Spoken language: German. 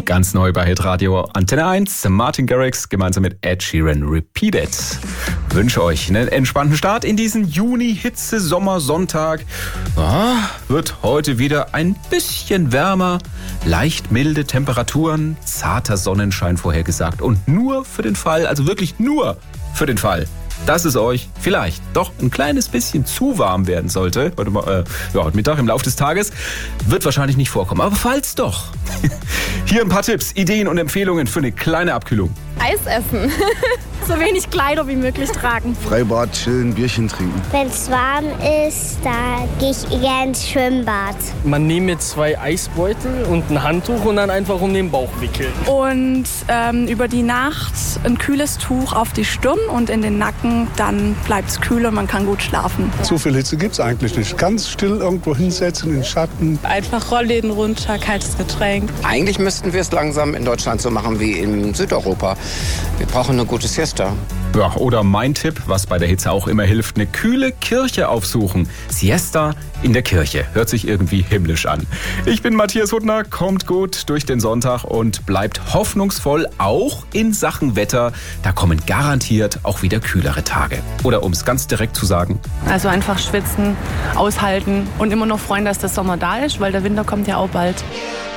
Ganz neu bei Hitradio Antenne 1. Martin Garrix gemeinsam mit Ed Sheeran Repeat It. Wünsche euch einen entspannten Start in diesen Juni-Hitze-Sommersonntag. Wird heute wieder ein bisschen wärmer, leicht milde Temperaturen, zarter Sonnenschein vorhergesagt. Und nur für den Fall, also wirklich nur für den Fall, dass es euch vielleicht doch ein kleines bisschen zu warm werden sollte, heute Mittag im Laufe des Tages, wird wahrscheinlich nicht vorkommen. Aber falls doch, hier ein paar Tipps, Ideen und Empfehlungen für eine kleine Abkühlung. Eis essen. So wenig Kleider wie möglich tragen. Freibad, chillen, Bierchen trinken. Wenn es warm ist, da gehe ich gerne ins Schwimmbad. Man nehme 2 Eisbeutel und ein Handtuch und dann einfach um den Bauch wickeln. Und über die Nacht ein kühles Tuch auf die Stirn und in den Nacken, dann bleibt es kühl und man kann gut schlafen. Zu viel Hitze gibt es eigentlich nicht. Ganz still irgendwo hinsetzen, in den Schatten. Einfach Rollläden runter, kaltes Getränk. Eigentlich müssten wir es langsam in Deutschland so machen wie in Südeuropa. Wir brauchen eine gute Siesta. Ja, oder mein Tipp, was bei der Hitze auch immer hilft, eine kühle Kirche aufsuchen. Siesta in der Kirche. Hört sich irgendwie himmlisch an. Ich bin Matthias Huttner, kommt gut durch den Sonntag und bleibt hoffnungsvoll, auch in Sachen Wetter. Da kommen garantiert auch wieder kühlere Tage. Oder um es ganz direkt zu sagen. Also einfach schwitzen, aushalten und immer noch freuen, dass der Sommer da ist, weil der Winter kommt ja auch bald.